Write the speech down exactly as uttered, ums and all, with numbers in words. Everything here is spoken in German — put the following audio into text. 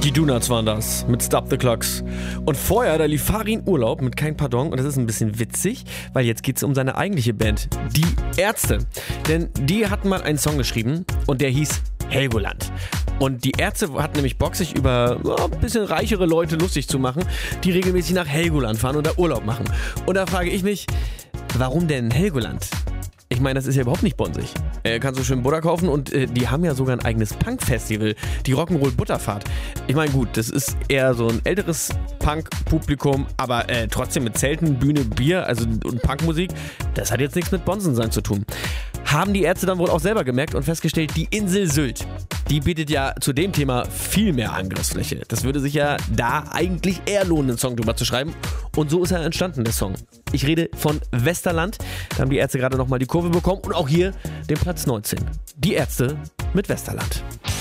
Die Donuts waren das, mit Stop the Clocks. Und vorher, da lief Farin Urlaub mit Kein Pardon. Und das ist ein bisschen witzig, weil jetzt geht es um seine eigentliche Band, die Ärzte. Denn die hatten mal einen Song geschrieben und der hieß Helgoland. Und die Ärzte hatten nämlich Bock, sich über ja, ein bisschen reichere Leute lustig zu machen, die regelmäßig nach Helgoland fahren und da Urlaub machen. Und da frage ich mich, warum denn Helgoland? Ich meine, das ist ja überhaupt nicht bonsig. Äh, kannst du schön Butter kaufen und äh, die haben ja sogar ein eigenes Punk-Festival, die Rock'n'Roll Butterfahrt. Ich meine, gut, das ist eher so ein älteres Punk-Publikum, aber äh, trotzdem mit Zelten, Bühne, Bier, also und Punkmusik, das hat jetzt nichts mit Bonsensein zu tun. Haben die Ärzte dann wohl auch selber gemerkt und festgestellt, die Insel Sylt, die bietet ja zu dem Thema viel mehr Angriffsfläche. Das würde sich ja da eigentlich eher lohnen, einen Song drüber zu schreiben. Und so ist er entstanden, der Song. Ich rede von Westerland. Da haben die Ärzte gerade nochmal die Kurve bekommen und auch hier den Platz neunzehn. Die Ärzte mit Westerland.